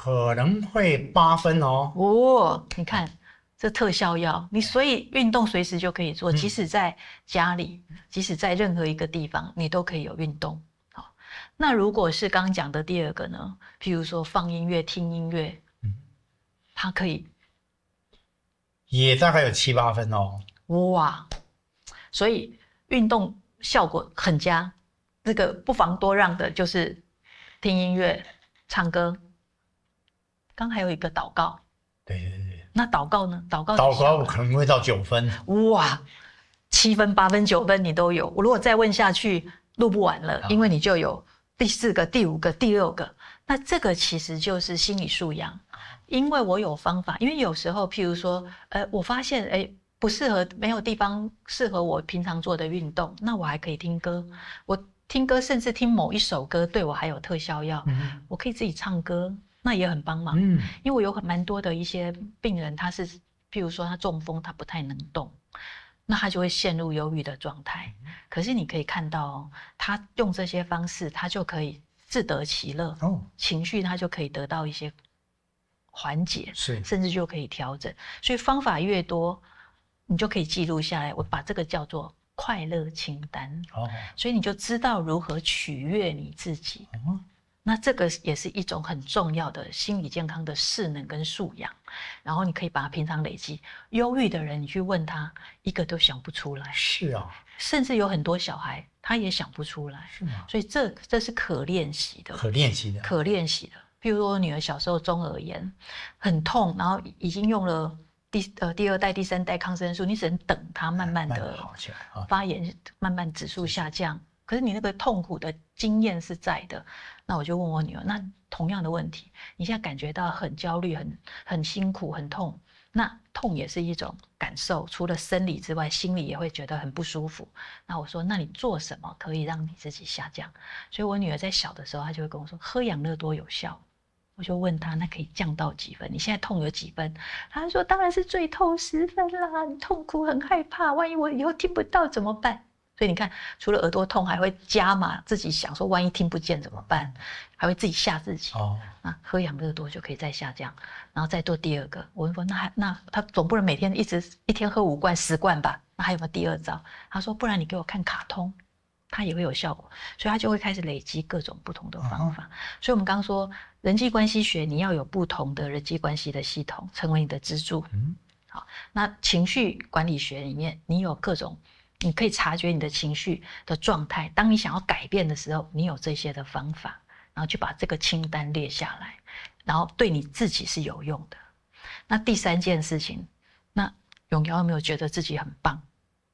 可能会8分哦。 哦，你看这特效药，你所以运动随时就可以做，即使在家里，即使在任何一个地方，你都可以有运动。好，那如果是刚刚讲的第二个呢？譬如说放音乐、听音乐，它可以也大概有7、8分哦。 哇，所以运动效果很佳。这个不妨多让的就是听音乐、唱歌。刚还有一个祷告。 对。 那祷告呢？祷告可能会到9分。 哇，7分、8分、9分你都有。我如果再问下去，录不完了，因为你就有第4个、第5个、第6个。那这个其实就是心理素养，因为我有方法。因为有时候，譬如说，我发现，不适合，没有地方适合我平常做的运动，那我还可以听歌。我听歌，甚至听某一首歌，对我还有特效药。我可以自己唱歌。那也很帮忙，因为我有蛮多的一些病人，他是譬如说他中风，他不太能动，那他就会陷入忧郁的状态。可是你可以看到哦，他用这些方式，他就可以自得其乐，情绪他就可以得到一些缓解，甚至就可以调整。所以方法越多，你就可以记录下来。我把这个叫做快乐清单，所以你就知道如何取悦你自己。那这个也是一种很重要的心理健康的势能跟素养，然后你可以把它平常累积。忧郁的人，你去问他，一个都想不出来。 是啊， 甚至有很多小孩他也想不出来。是吗？所以这是可练习的。譬如说我女儿小时候中耳炎，很痛，然后已经用了第2代、第3代抗生素，你只能等它慢慢的好起来，发炎慢慢指数下降。可是你那个痛苦的经验是在的，那我就问我女儿，那同样的问题，你现在感觉到很焦虑、很辛苦、很痛，那痛也是一种感受，除了生理之外，心理也会觉得很不舒服。那我说，那你做什么可以让你自己下降？所以我女儿在小的时候，她就会跟我说，喝养乐多有效。我就问她，那可以降到几分？你现在痛有几分？她说，当然是最痛10分啦，你痛苦很害怕，万一我以后听不到怎么办？所以你看，除了耳朵痛，还会加码自己想说，万一听不见怎么办？还会自己吓自己。那喝养乐多就可以再下降，然后再做第2个。我问说，那他总不能每天一天喝5罐、10罐吧？那还有没有第2招？他说，不然你给我看卡通，它也会有效果。所以他就会开始累积各种不同的方法。所以我们刚刚说，人际关系学，你要有不同的人际关系的系统，成为你的支柱。好，那情绪管理学里面，你有各种。你可以察觉你的情绪的状态，当你想要改变的时候，你有这些的方法，然后就把这个清单列下来，然后对你自己是有用的。那第3件事情，那永尧有没有觉得自己很棒？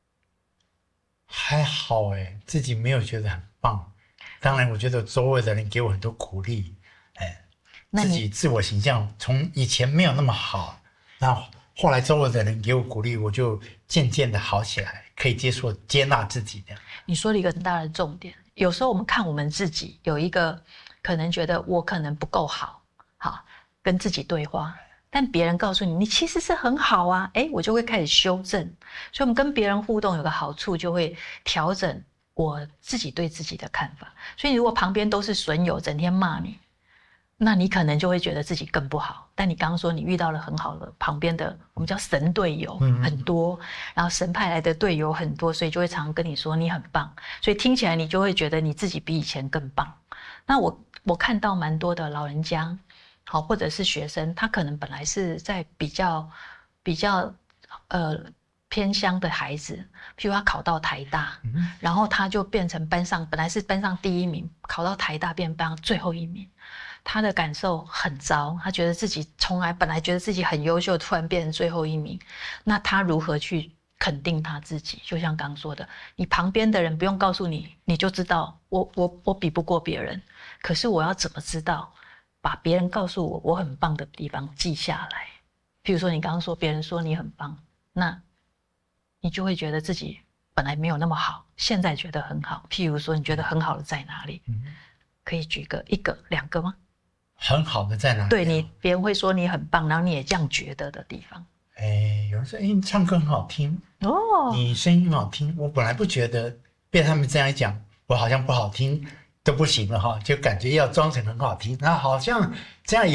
还好自己没有觉得很棒。当然，我觉得周围的人给我很多鼓励，自己自我形象从以前没有那么好，那后来周围的人给我鼓励，我就渐渐的好起来，可以接纳自己的。 你说了一个很大的重点，有时候我们看我们自己，有一个可能觉得我可能不够好，跟自己对话，但别人告诉你，你其实是很好啊，我就会开始修正。所以我们跟别人互动有个好处，就会调整我自己对自己的看法。所以如果旁边都是损友，整天骂你，那你可能就会觉得自己更不好。但你刚刚说你遇到了很好的旁边的，我们叫神队友，很多，然后神派来的队友很多，所以就会常常跟你说你很棒，所以听起来你就会觉得你自己比以前更棒。那我看到蛮多的老人家，或者是学生，他可能本来是在比较偏乡的孩子，譬如他考到台大，然后他就变成本来是班上第1名，考到台大变班上最后1名。他的感受很糟，他觉得自己本来觉得自己很优秀，突然变成最后1名。那他如何去肯定他自己？就像刚说的，你旁边的人不用告诉你，你就知道我比不过别人。可是我要怎么知道？把别人告诉我很棒的地方记下来。譬如说你刚刚说别人说你很棒，那你就会觉得自己本来没有那么好，现在觉得很好。譬如说你觉得很好的在哪里？可以举1个、2个吗？ 很好的在哪里？ 对，别人会说你很棒，然后你也这样觉得的地方。 有人说你唱歌很好听你声音很好听。我本来不觉得，被他们这样一讲，我好像不好听都不行了就感觉要装成很好听，那好像这样也